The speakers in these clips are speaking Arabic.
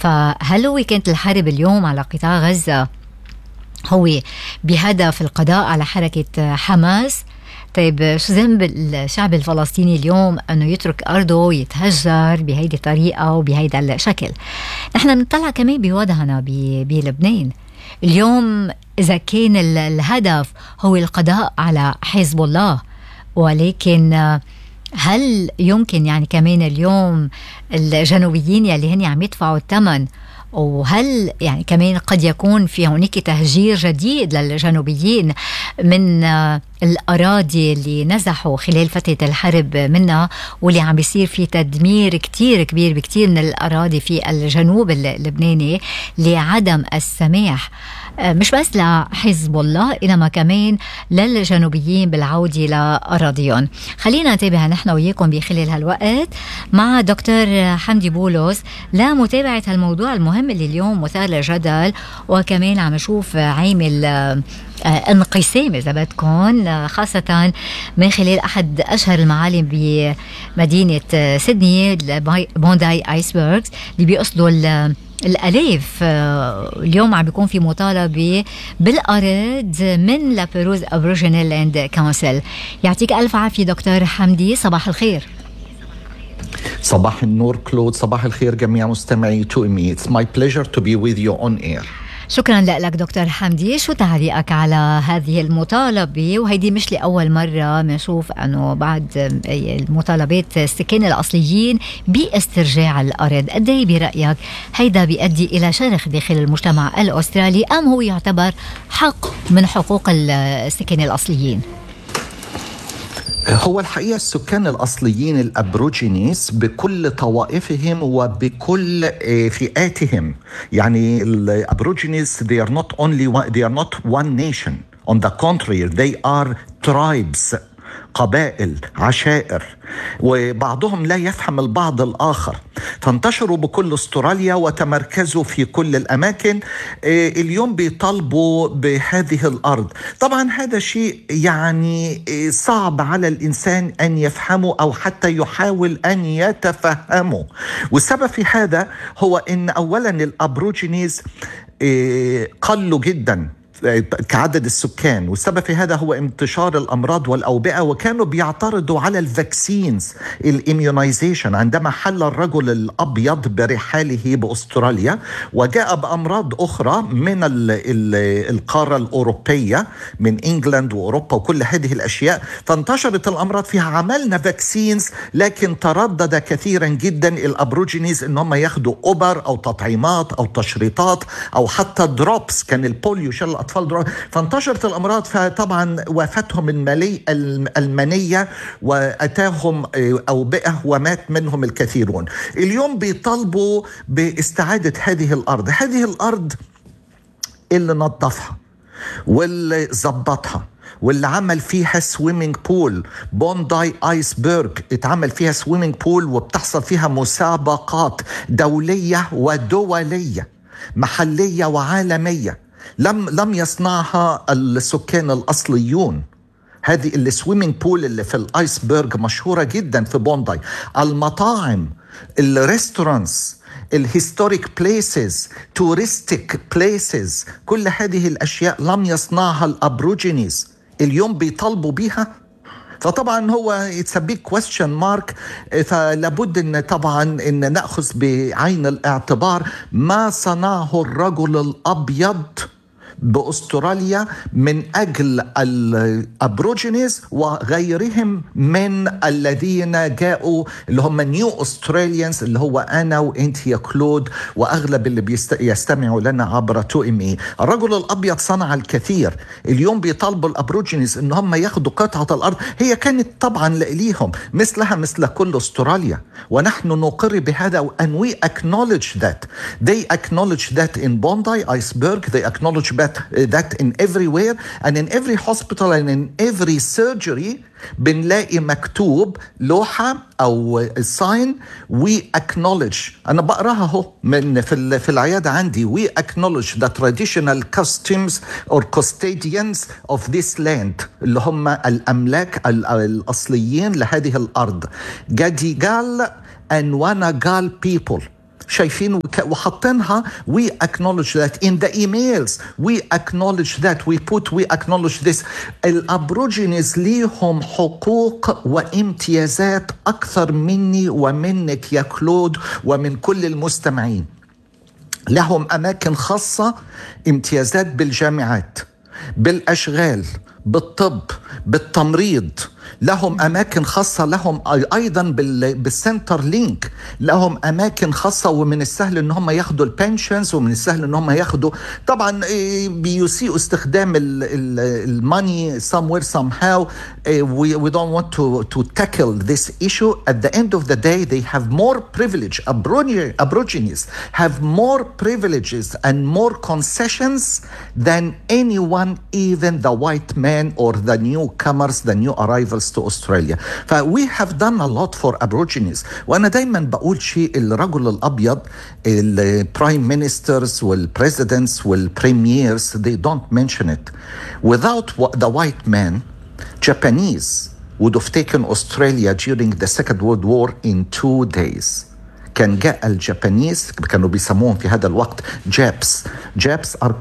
فهل هو كانت الحرب اليوم على قطاع غزة هو بهدف القضاء على حركة حماس؟ طيب شو ذنب الشعب الفلسطيني اليوم أنه يترك أرضه يتهجر بهيدي الطريقة وبهيدا الشكل؟ نحن بنطلع كمان بوضعنا بلبنان اليوم. إذا كان الهدف هو القضاء على حزب الله، ولكن هل يمكن يعني كمان اليوم الجنوبيين يلي هن عم يدفعوا الثمن، وهل يعني كمان قد يكون في هناك تهجير جديد للجنوبيين من الأراضي اللي نزحوا خلال فترة الحرب منها، واللي عم بيصير في تدمير كتير كبير بكتير من الأراضي في الجنوب اللبناني لعدم السماح مش بس لحزب الله إنما كمان للجنوبيين بالعودة لأراضيهم. خلينا نتابع نحن وياكم بخلال هالوقت مع دكتور حمدي بولس لمتابعة هالموضوع المهم اللي اليوم مثار للجدل، وكمان عم نشوف عامل انقسام إذا بدكم، خاصة من خلال أحد أشهر المعالم بمدينة سيدني بونداي آيسبرغز اللي بيقصدوا الألاف. اليوم عم بيكون في مطالبة بالأرض من لابيروز أبروجينال لاند كونسل. يعطيك ألف عافية دكتور حمدي، صباح الخير. صباح النور كلود، صباح الخير جميع مستمعي تو إمي. It's my pleasure to be with you on air. شكرا لك دكتور حمدي. شو تعليقك على هذه المطالبة؟ وهيدي مش لأول مرة بنشوف أنه بعد المطالبات السكان الأصليين باسترجاع الأرض. قد ايه برأيك هيدا بيؤدي إلى شرخ داخل المجتمع الأسترالي، أم هو يعتبر حق من حقوق السكان الأصليين؟ هو الحقيقة السكان الأصليين الأبروجينيس بكل طوائفهم وبكل فئاتهم، يعني الأبروجينيس they are not one nation. On the contrary, they are tribes، قبائل، عشائر، وبعضهم لا يفهم البعض الآخر، فانتشروا بكل استراليا وتمركزوا في كل الأماكن. اليوم بيطالبوا بهذه الأرض. طبعا هذا شيء يعني صعب على الإنسان أن يفهمه أو حتى يحاول أن يتفهمه، والسبب في هذا هو أن أولا الأبروجينيز قلوا جدا كعدد السكان، والسبب في هذا هو انتشار الأمراض والأوبئة، وكانوا بيعترضوا على الفاكسينز الإيميونايزيشن عندما حل الرجل الأبيض برحاله بأستراليا وجاء بأمراض أخرى من القارة الأوروبية، من إنجلند وأوروبا وكل هذه الأشياء، فانتشرت الأمراض فيها. عملنا فاكسينز لكن تردد كثيرا جدا الأبروجينيز إنهم ياخدوا أوبر أو تطعيمات أو تشريطات أو حتى دروبس، كان البوليو شل الأطفال، فانتشرت الأمراض، فطبعا وافتهم المنية وأتاهم أوبئة ومات منهم الكثيرون. اليوم بيطالبوا باستعادة هذه الأرض اللي نظفها واللي زبطها واللي عمل فيها سويمينج بول. بونداي آيسبرغ اتعمل فيها سويمينج بول وبتحصل فيها مسابقات دولية ودولية، محلية وعالمية، لم يصنعها السكان الأصليون. هذه السويمينج بول اللي في الآيسبرغ مشهورة جدا في بونداي. المطاعم، الريستورانتس، الهيستوريك بليسز، توريستيك بليسز، كل هذه الأشياء لم يصنعها الأبروجينيز، اليوم بيطالبوا بيها. فطبعا هو it's a big question mark. فلابد ان طبعا ان نأخذ بعين الاعتبار ما صنعه الرجل الأبيض بأستراليا من أجل الأبروجينيز وغيرهم من الذين جاءوا اللي هم نيو أستراليانز، اللي هو أنا وإنت يا كلود وأغلب اللي يستمعوا لنا عبر تو إم إي. الرجل الأبيض صنع الكثير. اليوم بيطالبوا الأبروجينيز إن هم ياخدوا قطعة الأرض هي كانت طبعا ليهم مثلها مثل كل أستراليا، ونحن نقر بهذا and we acknowledge that. They acknowledge that in Bondi, Iceberg. They acknowledge that in everywhere and in every hospital and in every surgery بنلاقي مكتوب لوحة أو sign we acknowledge. أنا بقراها هو من في العيادة عندي. we acknowledge the traditional customs or custodians of this land، اللي هم الأملاك الأصليين لهذه الأرض. جاديجال and Wanagal people. شايفين وحطينها. we acknowledge that in the emails, we acknowledge that, we acknowledge this. الأبروجينيز ليهم حقوق وامتيازات أكثر مني ومنك يا كلود ومن كل المستمعين. لهم أماكن خاصة، امتيازات بالجامعات، بالأشغال، بالطب، بالتمريض. لهم أماكن خاصة، لهم أيضا بالسنتر لينك لهم أماكن خاصة، ومن السهل أن هم ياخدوا البنشنز، ومن السهل أن هم ياخدوا طبعا بيسيئوا استخدام الماني somewhere somehow. We don't want to tackle this issue. At the end of the day they have more privilege. Aborigines have more privileges and more concessions than anyone, even the white man or the newcomers, the new arrivals to Australia. We have done a lot for Aborigines. وأنا دايما بقول شيء، الرجل الأبيض، البرايم مينسترز والبريزيدنتس والبريميرز they don't mention it. Without the white man, Japanese would have taken Australia during the Second World War in 2 days. كان جاء الجابانيز، كانوا بيسموهم في هذا الوقت جابس are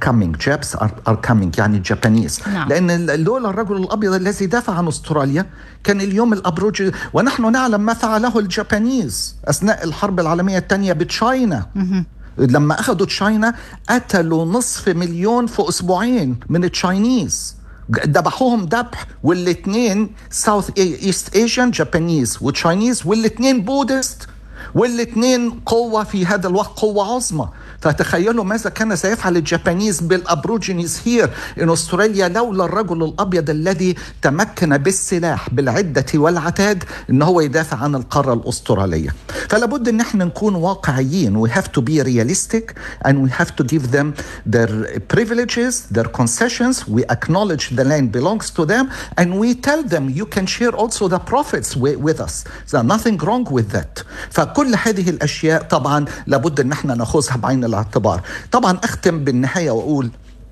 coming يعني الجابانيز. نعم. لأن لولا الرجل الأبيض الذي دافع عن أستراليا كان اليوم الأبروج، ونحن نعلم ما فعله الجابانيز أثناء الحرب العالمية الثانية بتشاينا. لما أخذوا تشاينا قتلوا 500,000 في أسبوعين من التشاينيز، ذبحوهم ذبح، والاثنين ساوث ايست ايجن جابانيز وتشاينيز، والاثنين بودست، والاثنين قوة في هذا الوقت، قوة عظمى. فتخيلوا ماذا كان سيفعل الجابانيز بالأبروجينيز هير إن أستراليا لولا الرجل الأبيض الذي تمكن بالسلاح بالعدة والعتاد إن هو يدافع عن القارة الأسترالية. فلابد إن احنا نكون واقعيين. We have to be realistic and we have to give them their privileges, their concessions. We acknowledge the land belongs to them and we tell them you can share also the profits with us. There's nothing wrong with that. فكل هذه الأشياء طبعا لابد إن احنا نأخذها بعين الاعتبار. طبعا أختم بالنهاية وأقول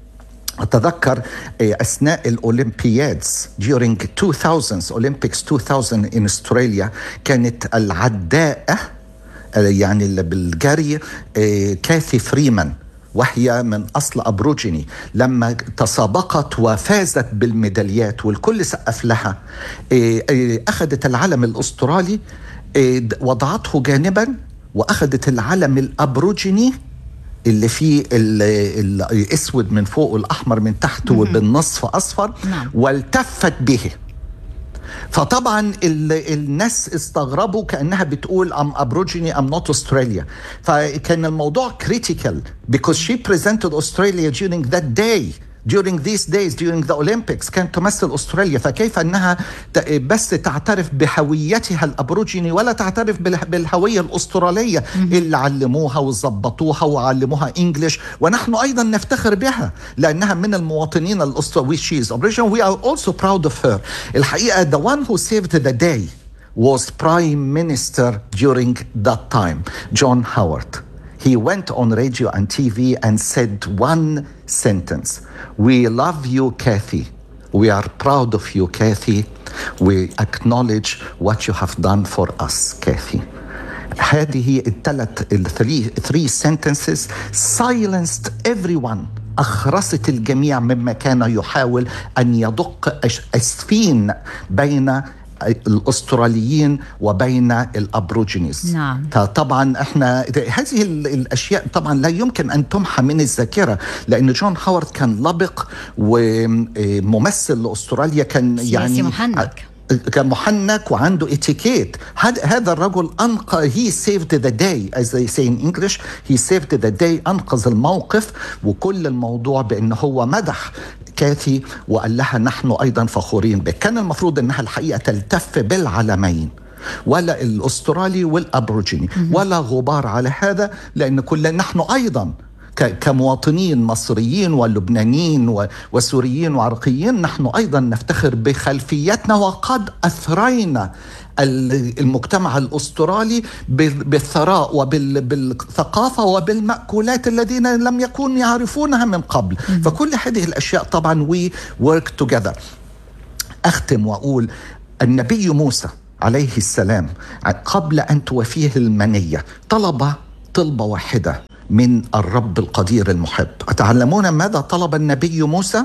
أتذكر أثناء الأولمبيادز during 2000 Olympics 2000 in Australia كانت العداءة يعني اللي بالجري كاثي فريمان، وهي من أصل أبروجيني، لما تسابقت وفازت بالميداليات والكل سقف لها، أخذت العلم الأسترالي وضعته جانبا وأخذت العلم الأبروجيني اللي فيه الأسود من فوق والأحمر من تحت وبالنصف أصفر، والتفت به. فطبعا الناس استغربوا كأنها بتقول I'm Aborigine, I'm not Australia. فكان الموضوع critical because she presented Australia during that day, during these days, during the Olympics. كانت تمثل أستراليا، فكيف أنها بس تعترف بهويتها الأبروجيني ولا تعترف بالهوية الأسترالية اللي علموها وزبطوها وعلموها إنجليش، ونحن أيضا نفتخر بها لأنها من المواطنين الأستراليين. She is Aboriginal. We are also proud of her. الحقيقة the one who saved the day was Prime Minister during that time, John Howard. He went on radio and TV and said one sentence: "We love you, Kathy. We are proud of you, Kathy. We acknowledge what you have done for us, Kathy." هذه three sentences silenced everyone. أخرست الجميع مما كان يحاول أن يدق أسفين بين الأستراليين وبين الأبروجينيز. نعم. طبعا احنا هذه الأشياء طبعا لا يمكن أن تمحى من الذاكرة، لأن جون هاورد كان لبق وممثل لأستراليا، كان يعني محنك، كان محنك وعنده اتيكيت. هذا الرجل أنقذ he saved the day as they say in English. he saved the day، أنقذ الموقف. وكل الموضوع بأنه هو مدح كاثي وقال لها نحن أيضا فخورين بك. كان المفروض أنها الحقيقة تلتف بالعلمين، ولا الأسترالي والأبروجيني، ولا غبار على هذا، لأن نحن أيضا كمواطنين مصريين ولبنانيين وسوريين وعراقيين نحن أيضا نفتخر بخلفيتنا، وقد أثرينا المجتمع الأسترالي بالثراء وبالثقافة وبالمأكولات الذين لم يكونوا يعرفونها من قبل. فكل هذه الأشياء طبعا we work together. أختم وأقول النبي موسى عليه السلام قبل أن توفيه المنية طلب طلبة واحدة من الرب القدير المحب. أتعلمون ماذا طلب النبي موسى؟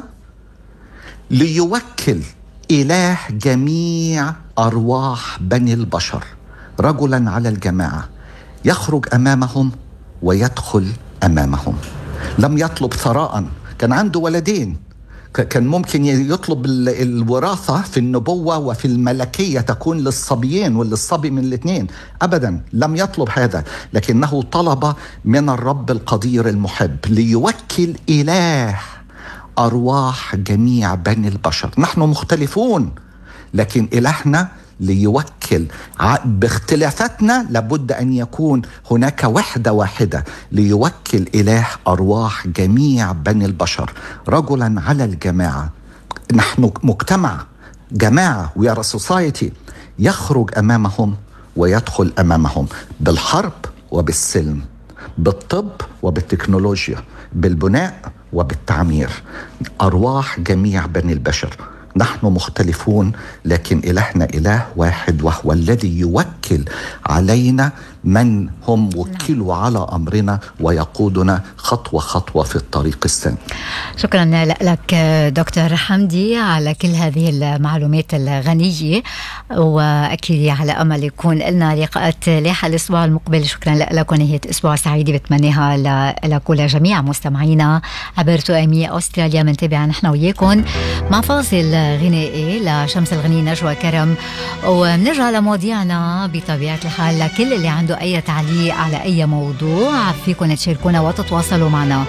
ليوكل إله جميع أرواح بني البشر رجلا على الجماعة يخرج أمامهم ويدخل أمامهم. لم يطلب ثراء، كان عنده ولدين، كان ممكن يطلب الوراثة في النبوة وفي الملكية تكون للصبيين وللصبي من الاثنين. أبدا لم يطلب هذا، لكنه طلب من الرب القدير المحب ليوكل إله أرواح جميع بني البشر. نحن مختلفون، لكن إلهنا ليوكل باختلافاتنا لابد أن يكون هناك وحدة واحدة، ليوكل إله أرواح جميع بني البشر رجلا على الجماعة. نحن مجتمع، جماعة، we are a society، يخرج أمامهم ويدخل أمامهم بالحرب وبالسلم، بالطب وبالتكنولوجيا، بالبناء وبالتعمير. أرواح جميع بني البشر. نحن مختلفون، لكن إلهنا إله واحد، وهو الذي يوكل علينا من هم وكلوا على أمرنا ويقودنا خطوة خطوة في الطريق السام. شكرا لك دكتور حمدي على كل هذه المعلومات الغنية، وأكيد على أمل يكون لنا لقاءات لاحة الأسبوع المقبل. شكرا لك، ونهاية أسبوع سعيدة بتمنيها لكل جميع مستمعينا عبر أمي أستراليا. منتابع نحن وياكم مع فاصل غنائي لشمس الغني نجوى كرم، ومنرجع لمواضيعنا بطبيعة الحال. لكل اللي عنده أي تعليق على أي موضوع فيكم تشاركونا وتتواصلوا معنا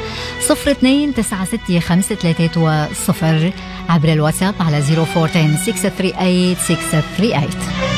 02-965-330 عبر الواتساب على 0410 638 638.